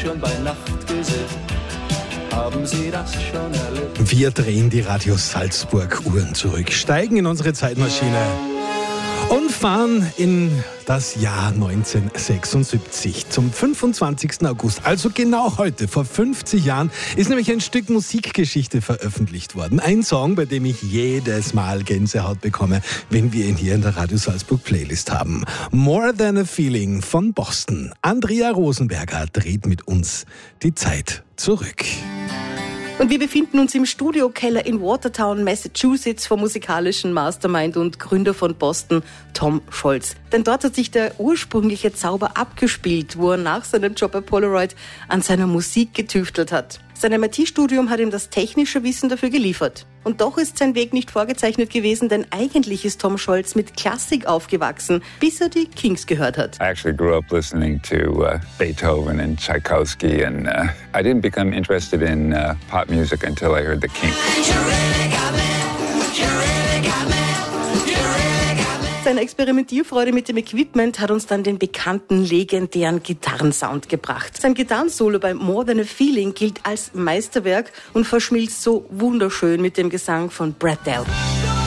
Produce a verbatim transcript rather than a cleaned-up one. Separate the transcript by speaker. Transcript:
Speaker 1: schon bei Nacht gesehen? Haben Sie das schon erlebt?
Speaker 2: Wir drehen die Radio Salzburg Uhren zurück, steigen in unsere Zeitmaschine und fahren in das Jahr neunzehnhundertsechsundsiebzig. Zum fünfundzwanzigsten August, also genau heute, vor fünfzig Jahren, ist nämlich ein Stück Musikgeschichte veröffentlicht worden. Ein Song, bei dem ich jedes Mal Gänsehaut bekomme, wenn wir ihn hier in der Radio Salzburg Playlist haben. More Than a Feeling von Boston. Andrea Rosenberger dreht mit uns die Zeit zurück.
Speaker 3: Und wir befinden uns im Studiokeller in Watertown, Massachusetts, vom musikalischen Mastermind und Gründer von Boston, Tom Scholz. Denn dort hat sich der ursprüngliche Zauber abgespielt, wo er nach seinem Job bei Polaroid an seiner Musik getüftelt hat. Sein M I T-Studium hat ihm das technische Wissen dafür geliefert. Und doch ist sein Weg nicht vorgezeichnet gewesen, denn eigentlich ist Tom Scholz mit Klassik aufgewachsen, bis er die Kings gehört hat.
Speaker 4: I actually grew up listening to uh, Beethoven and Tchaikovsky, and uh, I didn't become interested in uh, pop music until I heard the Kings.
Speaker 3: Seine Experimentierfreude mit dem Equipment hat uns dann den bekannten, legendären Gitarrensound gebracht. Sein Gitarrensolo bei More Than a Feeling gilt als Meisterwerk und verschmilzt so wunderschön mit dem Gesang von Brad Delp.